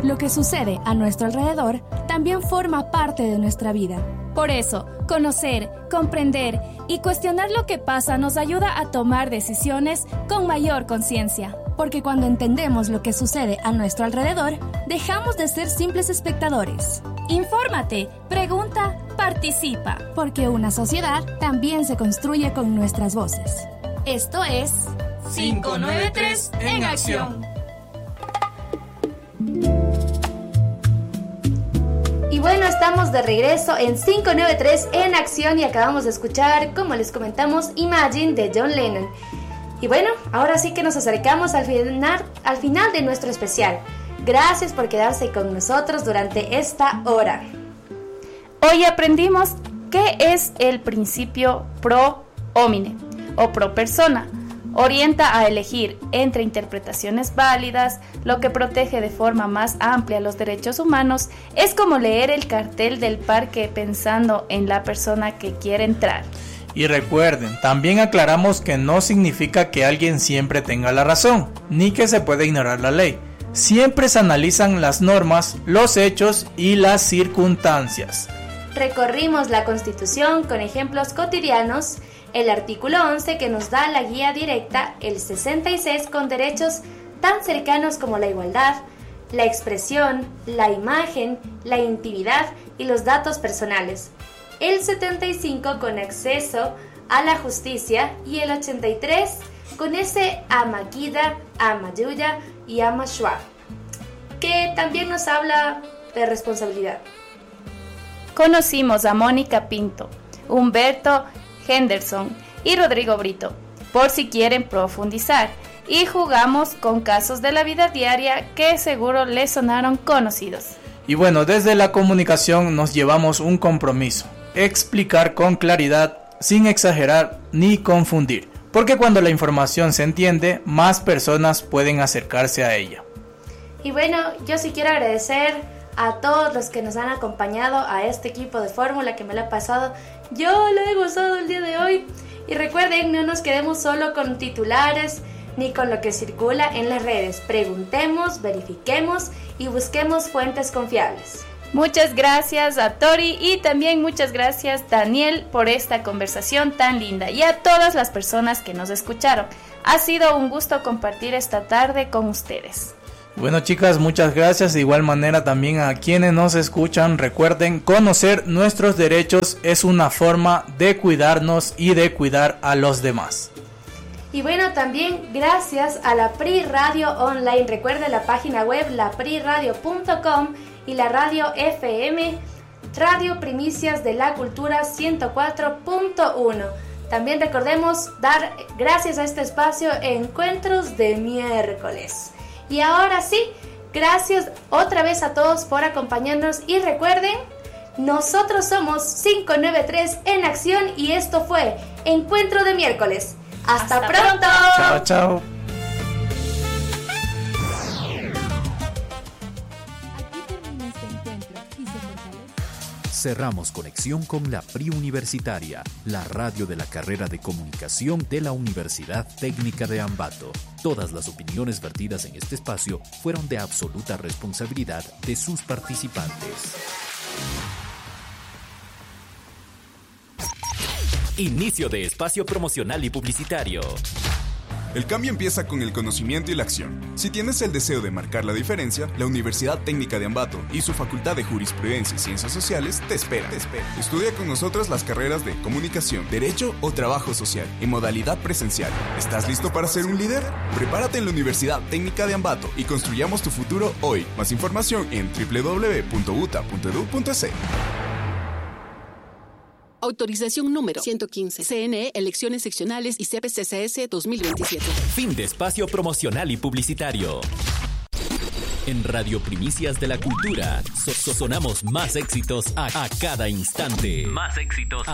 Lo que sucede a nuestro alrededor también forma parte de nuestra vida. Por eso, conocer, comprender y cuestionar lo que pasa nos ayuda a tomar decisiones con mayor conciencia. Porque cuando entendemos lo que sucede a nuestro alrededor, dejamos de ser simples espectadores. Infórmate, pregunta, participa. Porque una sociedad también se construye con nuestras voces. Esto es 593 en acción. Y bueno, estamos de regreso en 593 en acción y acabamos de escuchar, como les comentamos, Imagine de John Lennon. Y bueno, ahora sí que nos acercamos al final de nuestro especial. Gracias por quedarse con nosotros durante esta hora. Hoy aprendimos qué es el principio pro homine o pro persona. Orienta a elegir entre interpretaciones válidas, lo que protege de forma más amplia los derechos humanos. Es como leer el cartel del parque pensando en la persona que quiere entrar. Y recuerden, también aclaramos que no significa que alguien siempre tenga la razón, ni que se pueda ignorar la ley. Siempre se analizan las normas, los hechos y las circunstancias. Recorrimos la Constitución con ejemplos cotidianos, el artículo 11 que nos da la guía directa, el 66 con derechos tan cercanos como la igualdad, la expresión, la imagen, la intimidad y los datos personales, el 75 con acceso a la justicia y el 83 con ese Amakida, Amayuya y Amashua, que también nos habla de responsabilidad. Conocimos a Mónica Pinto, Humberto Henderson y Rodrigo Brito, por si quieren profundizar, y jugamos con casos de la vida diaria que seguro les sonaron conocidos. Y bueno, desde la comunicación nos llevamos un compromiso: explicar con claridad, sin exagerar ni confundir, porque cuando la información se entiende, más personas pueden acercarse a ella. Y bueno, yo sí quiero agradecer a todos los que nos han acompañado, a este equipo de Fórmula que me lo ha pasado. Yo lo he gozado el día de hoy. Y recuerden, no nos quedemos solo con titulares ni con lo que circula en las redes. Preguntemos, verifiquemos y busquemos fuentes confiables. Muchas gracias a Tori y también muchas gracias Daniel por esta conversación tan linda y a todas las personas que nos escucharon. Ha sido un gusto compartir esta tarde con ustedes. Bueno, chicas, muchas gracias. De igual manera también a quienes nos escuchan, recuerden, conocer nuestros derechos es una forma de cuidarnos y de cuidar a los demás. Y bueno, también gracias a la PRI Radio Online. Recuerde la página web lapriradio.com y la radio FM, Radio Primicias de la Cultura 104.1. También recordemos dar gracias a este espacio Encuentros de Miércoles. Y ahora sí, gracias otra vez a todos por acompañarnos y recuerden, nosotros somos 593 en acción y esto fue Encuentro de Miércoles. ¡Hasta pronto! Chao, chao. Cerramos conexión con la PRI Universitaria, la radio de la carrera de comunicación de la Universidad Técnica de Ambato. Todas las opiniones vertidas en este espacio fueron de absoluta responsabilidad de sus participantes. Inicio de espacio promocional y publicitario. El cambio empieza con el conocimiento y la acción. Si tienes el deseo de marcar la diferencia, la Universidad Técnica de Ambato y su Facultad de Jurisprudencia y Ciencias Sociales te espera. Estudia con nosotros las carreras de Comunicación, Derecho o Trabajo Social en modalidad presencial. ¿Estás listo para ser un líder? Prepárate en la Universidad Técnica de Ambato y construyamos tu futuro hoy. Más información en www.uta.edu.es. Autorización número 115. CNE, Elecciones Seccionales y CPCCS 2027. Fin de espacio promocional y publicitario. En Radio Primicias de la Cultura, sonamos más éxitos a cada instante. Más éxitos